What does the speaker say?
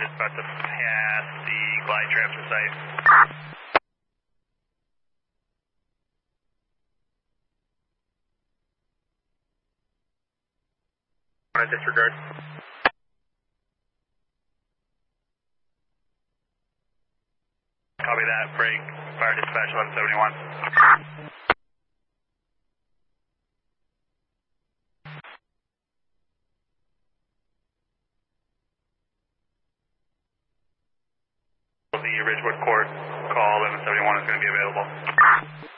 just about to pass the glide transfer site. On a disregard. Copy that. Break. Fire dispatch 1171. The Ridgewood Court call 1171 is going to be available.